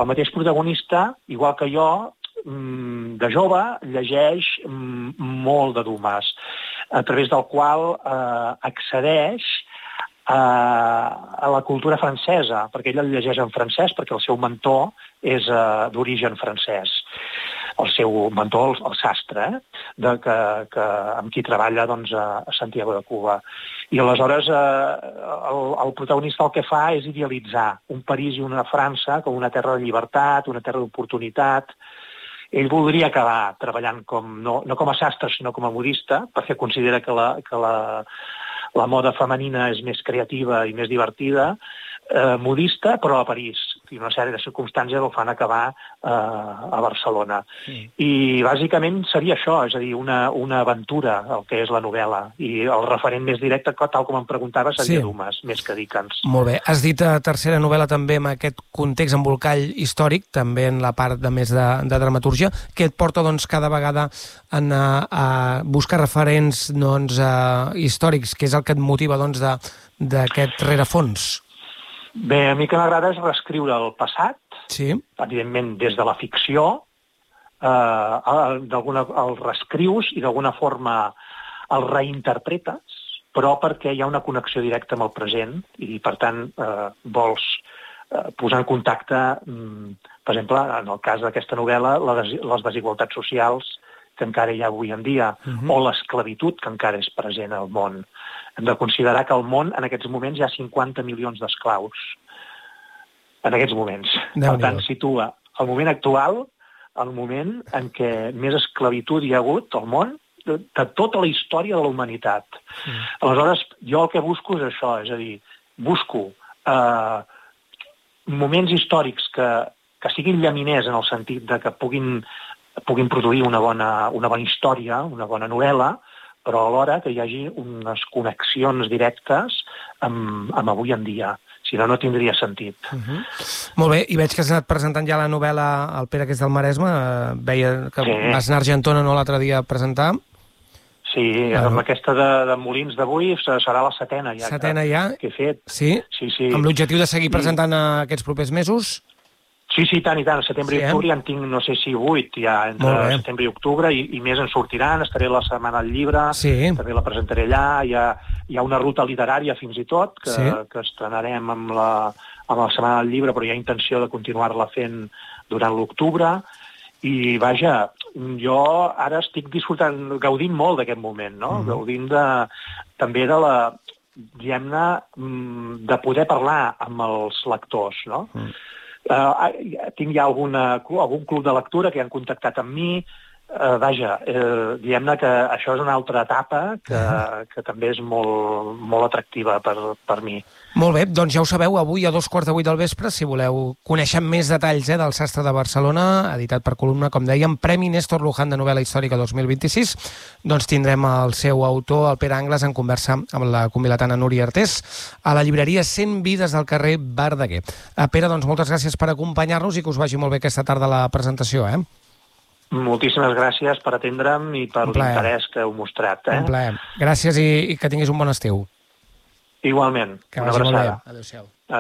El mateix protagonista, igual que jo, de jove, llegeix molt de Dumas, a través del qual accedeix a la cultura francesa, perquè ell el llegeix en francès, perquè el seu mentor és d'origen francès. El seu mentor, el sastre, amb qui treballa a Santiago de Cuba. I aleshores el protagonista el que fa és idealitzar un París i una França com una terra de llibertat, una terra d'oportunitat. Ell voldria acabar treballant no com a sastre, sinó com a modista, perquè considera que la moda femenina és més creativa i més divertida, modista, però a París. I una sèrie de circumstàncies el fan acabar a Barcelona. I bàsicament seria això, és a dir, una aventura, el que és la novel·la. I el referent més directe, tal com em preguntava, seria Dumas, més que Dickens. Molt bé. Has dit tercera novel·la també amb aquest context embolcall històric, també en la part de més de dramatúrgia, que et porta cada vegada a buscar referents històrics, que és el que et motiva d'aquest rerefons. Bé, a mi que m'agrada és reescriure el passat, evidentment des de la ficció, el reescrius i d'alguna forma el reinterpretes, però perquè hi ha una connexió directa amb el present i, per tant, vols posar en contacte, per exemple, en el cas d'aquesta novel·la, les desigualtats socials que encara hi ha avui en dia, o l'esclavitud que encara és present al món. Hem de considerar que al món, en aquests moments, hi ha 50 milions d'esclaus. En aquests moments. Per tant, situa el moment actual, el moment en què més esclavitud hi ha hagut al món, de tota la història de la humanitat. Aleshores, jo el que busco és això, és a dir, busco moments històrics que siguin llaminers en el sentit de que puguin produir una bona història, una bona novel·la, però alhora que hi hagi unes connexions directes amb avui en dia. Si no, no tindria sentit. Molt bé, i veig que has anat presentant ja la novel·la al Pere, que és del Maresme. Veia que vas anar a Argentona l'altre dia a presentar. Sí, amb aquesta de Molins d'avui serà la setena ja. Setena ja? Que he fet. Sí? Amb l'objectiu de seguir presentant aquests propers mesos? Sí, tant i tant. A setembre i octubre ja en tinc, no sé si 8, ja entre setembre i octubre, i més en sortiran. Estaré la setmana al llibre, també la presentaré allà. Hi ha una ruta literària fins i tot, que estrenarem amb la setmana del llibre, però hi ha intenció de continuar-la fent durant l'octubre. I, vaja, jo ara estic gaudint molt d'aquest moment, no? Gaudint també de diguem-ne, de poder parlar amb els lectors, no? Tinc ja algun club de lectura que han contactat amb mi. Vaja, diguem-ne que això és una altra etapa que també és molt atractiva per mi. Molt bé, doncs ja ho sabeu, avui a 2:15 del vespre, si voleu conèixer més detalls del Sastre de Barcelona, editat per Columna, com dèiem, Premi Néstor Luján de novel·la històrica 2026, doncs tindrem el seu autor, el Pere Angles, en conversa amb la convilatana Núria Artés a la llibreria 100 Vides del carrer Verdaguer. Pere, doncs moltes gràcies per acompanyar-nos i que us vagi molt bé aquesta tarda la presentació, Moltíssimes gràcies per atendre'm i per l'interès que heu mostrat. Un plaer. Gràcies i que tinguis un bon estiu. Igualment. Una abraçada. Adéu-siau.